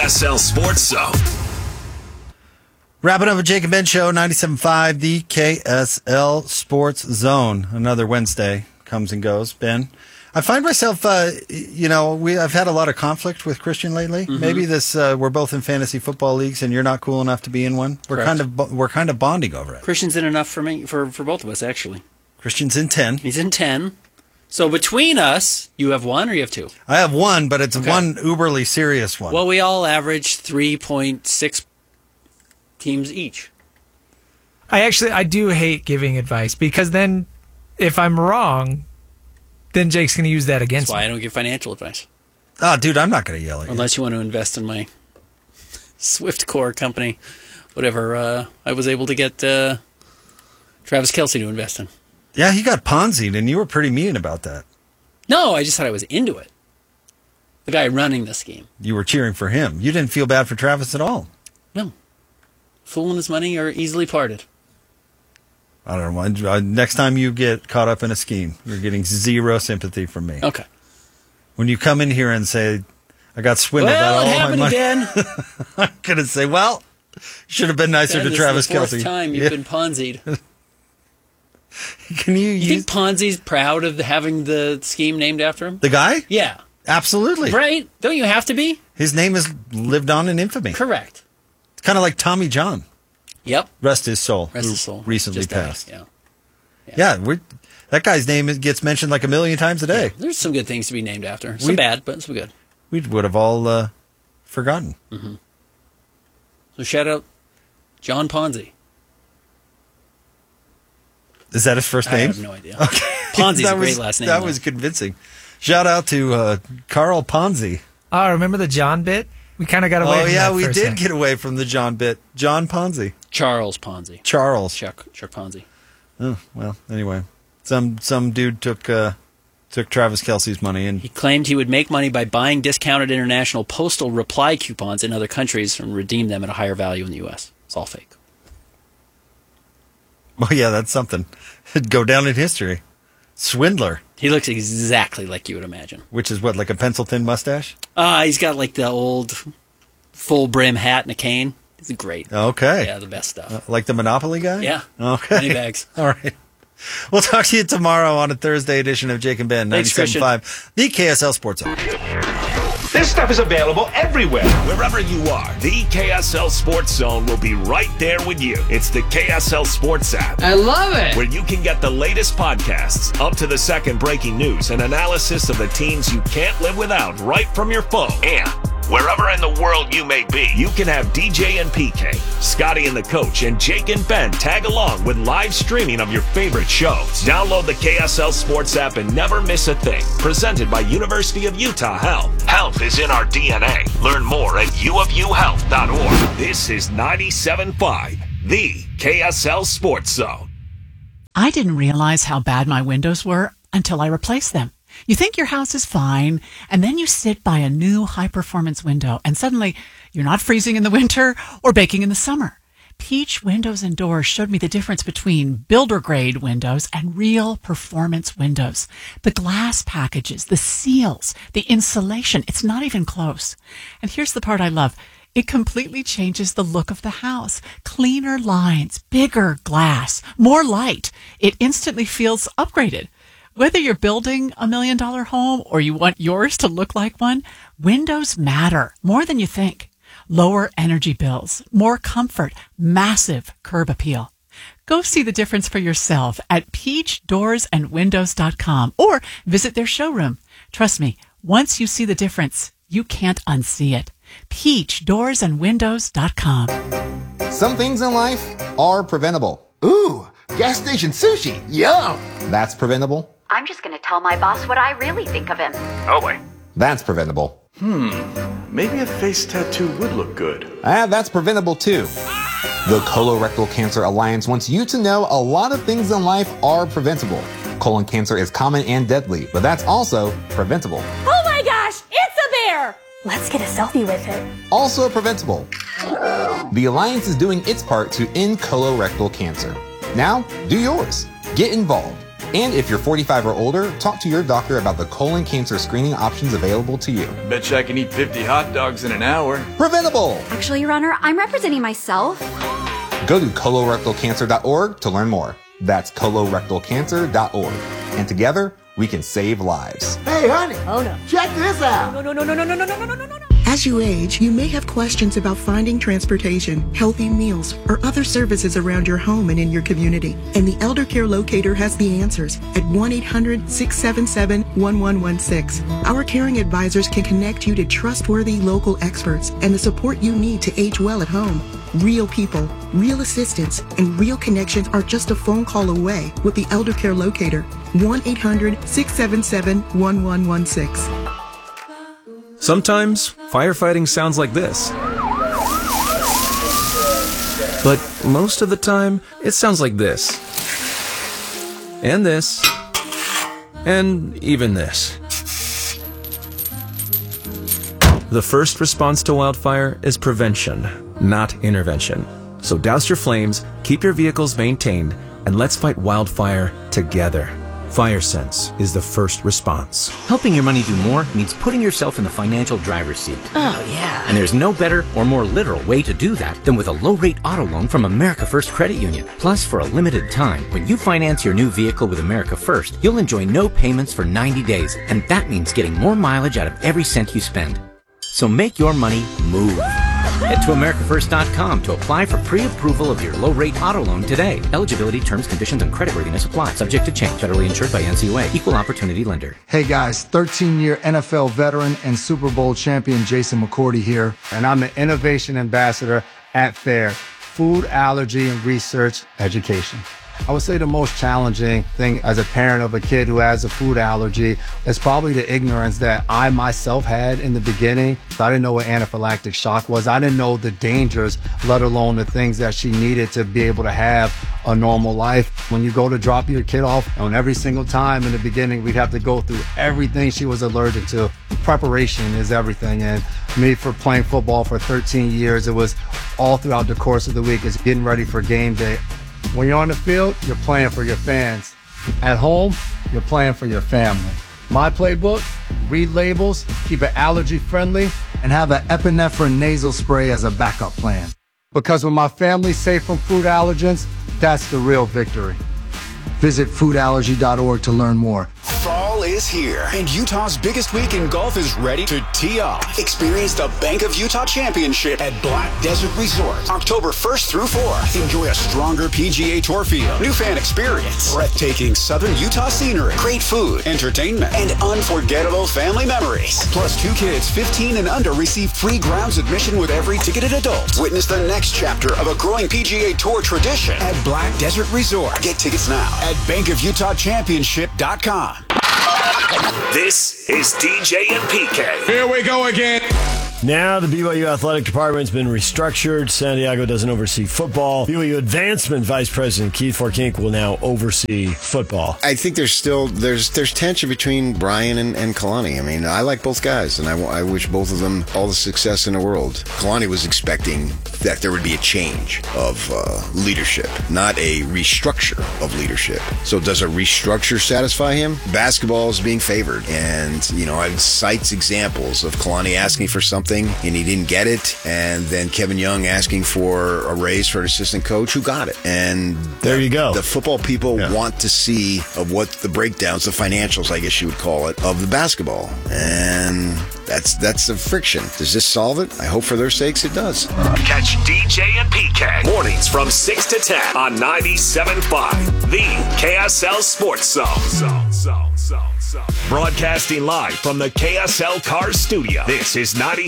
KSL Sports Zone. Wrapping up with Jake and Ben Show, 97.5, the KSL Sports Zone. Another Wednesday comes and goes. Ben, I find myself, I've had a lot of conflict with Christian lately. Mm-hmm. Maybe we're both in fantasy football leagues, and you're not cool enough to be in one. We're kind of bonding over it. Christian's in enough for me, for both of us, actually. Christian's in 10. He's in 10. So between us, you have one or you have two? I have one, but it's one uberly serious one. Well, we all average 3.6 teams each. I do hate giving advice, because then if I'm wrong, then Jake's going to use that against me. That's why I don't give financial advice. Oh, dude, I'm not going to yell at you. Unless you want to invest in my Swift Core company, whatever I was able to get Travis Kelce to invest in. Yeah, he got Ponzi'd, and you were pretty mean about that. No, I just thought I was into it. The guy running the scheme. You were cheering for him. You didn't feel bad for Travis at all. No. Fool and his money are easily parted. I don't know. Next time you get caught up in a scheme, you're getting zero sympathy from me. Okay. When you come in here and say, I got swindled out of all my money. Again. I'm going to say, well, should have been nicer to Travis Kelce. This is the fourth time you've been Ponzi'd. You think Ponzi's proud of having the scheme named after him? The guy? Yeah. Absolutely. Right? Don't you have to be? His name has lived on in infamy. Correct. It's kind of like Tommy John. Yep. Rest his soul. Rest his soul. Recently Just passed. Died. Yeah, that guy's name gets mentioned like 1 million times a day. Yeah, there's some good things to be named after. Some bad, but some good. We would have all forgotten. Mm-hmm. So shout out John Ponzi. Is that his first name? I have no idea. Okay. Ponzi's a great last name. That was convincing. Shout out to Carl Ponzi. Oh, remember the John bit? We kind of got away from that. Oh, yeah, we did get away from the John bit. John Ponzi. Charles Ponzi. Chuck Ponzi. Oh, well, anyway. Some dude took Travis Kelce's money. And he claimed he would make money by buying discounted international postal reply coupons in other countries and redeem them at a higher value in the U.S. It's all fake. Well, yeah, that's something. It'd go down in history. Swindler. He looks exactly like you would imagine. Which is what, like a pencil-thin mustache? He's got like the old full-brim hat and a cane. He's great. Okay. Yeah, the best stuff. Like the Monopoly guy? Yeah. Okay. Money bags. All right. We'll talk to you tomorrow on a Thursday edition of Jake and Ben, 97.5, the KSL Sports Zone. This stuff is available everywhere. Wherever you are, the KSL Sports Zone will be right there with you. It's the KSL Sports app. I love it. Where you can get the latest podcasts, up to the second breaking news, and analysis of the teams you can't live without right from your phone. And wherever in the world you may be, you can have DJ and PK, Scotty and the Coach, and Jake and Ben tag along with live streaming of your favorite shows. Download the KSL Sports app and never miss a thing. Presented by University of Utah Health. Health is in our DNA. Learn more at uofuhealth.org. This is 97.5, the KSL Sports Zone. I didn't realize how bad my windows were until I replaced them. You think your house is fine, and then you sit by a new high-performance window, and suddenly you're not freezing in the winter or baking in the summer. Peach Windows and Doors showed me the difference between builder-grade windows and real performance windows. The glass packages, the seals, the insulation, it's not even close. And here's the part I love. It completely changes the look of the house. Cleaner lines, bigger glass, more light. It instantly feels upgraded. Whether you're building $1 million home or you want yours to look like one, windows matter more than you think. Lower energy bills, more comfort, massive curb appeal. Go see the difference for yourself at peachdoorsandwindows.com or visit their showroom. Trust me, once you see the difference, you can't unsee it. peachdoorsandwindows.com. Some things in life are preventable. Ooh, gas station sushi. Yum. That's preventable. I'm just going to tell my boss what I really think of him. Oh, boy. That's preventable. Maybe a face tattoo would look good. That's preventable too. The Colorectal Cancer Alliance wants you to know a lot of things in life are preventable. Colon cancer is common and deadly, but that's also preventable. Oh my gosh, it's a bear! Let's get a selfie with it. Also preventable. The Alliance is doing its part to end colorectal cancer. Now, do yours. Get involved. And if you're 45 or older, talk to your doctor about the colon cancer screening options available to you. Betcha I can eat 50 hot dogs in an hour. Preventable! Actually, Your Honor, I'm representing myself. Go to colorectalcancer.org to learn more. That's colorectalcancer.org. And together, we can save lives. Hey, honey. Oh, no. Check this out. No. As you age, you may have questions about finding transportation, healthy meals, or other services around your home and in your community. And the Elder Care Locator has the answers at 1-800-677-1116. Our caring advisors can connect you to trustworthy local experts and the support you need to age well at home. Real people, real assistance, and real connections are just a phone call away with the Elder Care Locator. 1-800-677-1116. Sometimes, firefighting sounds like this. But most of the time, it sounds like this. And this. And even this. The first response to wildfire is prevention, not intervention. So douse your flames, keep your vehicles maintained, and let's fight wildfire together. FireSense is the first response. Helping your money do more means putting yourself in the financial driver's seat. Oh, yeah. And there's no better or more literal way to do that than with a low-rate auto loan from America First Credit Union. Plus, for a limited time, when you finance your new vehicle with America First, you'll enjoy no payments for 90 days. And that means getting more mileage out of every cent you spend. So make your money move. Head to AmericaFirst.com to apply for pre-approval of your low-rate auto loan today. Eligibility, terms, conditions, and creditworthiness apply. Subject to change. Federally insured by NCUA. Equal opportunity lender. Hey guys, 13-year NFL veteran and Super Bowl champion Jason McCourty here, and I'm the Innovation Ambassador at FAIR, Food Allergy and Research Education. I would say the most challenging thing as a parent of a kid who has a food allergy is probably the ignorance that I myself had in the beginning. I didn't know what anaphylactic shock was. I didn't know the dangers, let alone the things that she needed to be able to have a normal life. When you go to drop your kid off, and every single time in the beginning, we'd have to go through everything she was allergic to. Preparation is everything. And me, for playing football for 13 years, it was all throughout the course of the week. It's getting ready for game day. When you're on the field, you're playing for your fans. At home, you're playing for your family. My playbook, read labels, keep it allergy friendly, and have an epinephrine nasal spray as a backup plan. Because when my family's safe from food allergens, that's the real victory. Visit foodallergy.org to learn more. Fall is here, and Utah's biggest week in golf is ready to tee off. Experience the Bank of Utah Championship at Black Desert Resort, October 1st through 4th. Enjoy a stronger PGA Tour field, new fan experience, breathtaking southern Utah scenery, great food, entertainment, and unforgettable family memories. Plus, 2 kids 15 and under receive free grounds admission with every ticketed adult. Witness the next chapter of a growing PGA Tour tradition at Black Desert Resort. Get tickets now at bankofutahchampionship.com. This is DJ and PK. Here we go again. Now the BYU Athletic Department's been restructured. Santiago doesn't oversee football. BYU Advancement Vice President Keith Forkink will now oversee football. I think there's tension between Brian and Kalani. I mean, I like both guys, and I wish both of them all the success in the world. Kalani was expecting that there would be a change of leadership, not a restructure of leadership. So does a restructure satisfy him? Basketball is being favored, and I cite examples of Kalani asking for something and he didn't get it, and then Kevin Young asking for a raise for an assistant coach who got it. And there you go. The football people want to see of what the breakdowns, the financials, I guess you would call it, of the basketball. And that's a friction. Does this solve it? I hope for their sakes it does. Catch DJ and PK mornings from 6 to 10 on 97.5, the KSL Sports Zone. Broadcasting live from the KSL Cars Studio. This is 97.5